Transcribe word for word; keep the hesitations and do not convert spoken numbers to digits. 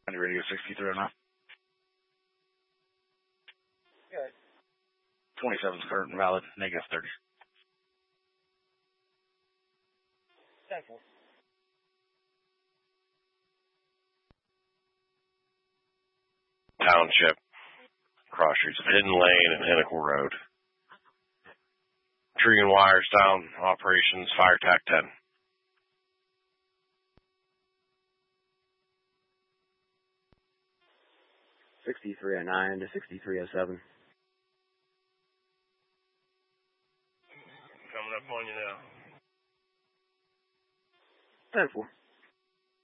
Radio sixty-three oh nine. Good. twenty-seven's current and valid, negative thirty. ten four. Township, cross streets of Hidden Lane and Hennicle Road. Tree and wires down, operations, fire tac ten. sixty-three oh nine to sixty-three oh seven. Coming up on you now. ten four.